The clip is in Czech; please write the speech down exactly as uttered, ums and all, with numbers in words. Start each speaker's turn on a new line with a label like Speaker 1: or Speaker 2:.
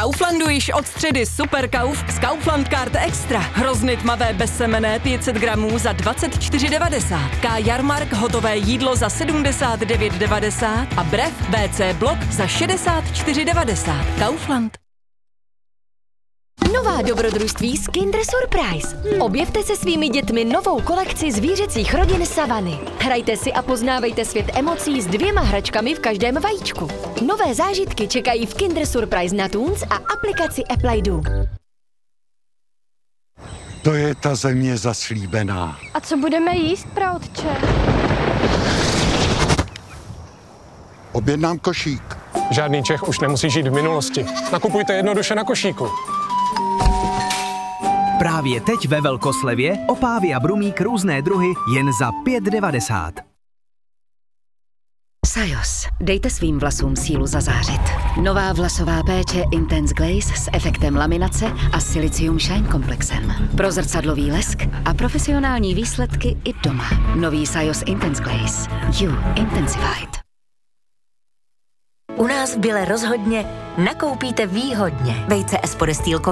Speaker 1: Kauflandu již od středy Super Kauf s Kaufland Card Extra. Hrozny tmavé bezsemenné pět set gramů za dvacet čtyři devadesát. K Jarmark hotové jídlo za sedmdesát devět devadesát a Brev W C Blok za šedesát čtyři devadesát. Kaufland.
Speaker 2: Nová dobrodružství z Kinder Surprise. Objevte se svými dětmi novou kolekci zvířecích rodin Savany. Hrajte si a poznávejte svět emocí s dvěma hračkami v každém vajíčku. Nové zážitky čekají v Kinder Surprise na Toons a aplikaci Apple I D.
Speaker 3: To je ta země zaslíbená.
Speaker 4: A co budeme jíst, praotče?
Speaker 3: Objednám košík.
Speaker 5: Žádný Čech už nemusí žít v minulosti. Nakupujte jednoduše na košíku.
Speaker 6: Právě teď ve velkoslevě opávy a brumík různé druhy jen za pět devadesát.
Speaker 7: Sajos. Dejte svým vlasům sílu zazářit. Nová vlasová péče Intense Glaze s efektem laminace a Silicium Shine komplexem. Pro zrcadlový lesk a profesionální výsledky i doma. Nový Sajos Intense Glaze. You Intensified.
Speaker 8: U nás v Bile rozhodně nakoupíte výhodně. Vejce Espodestýlko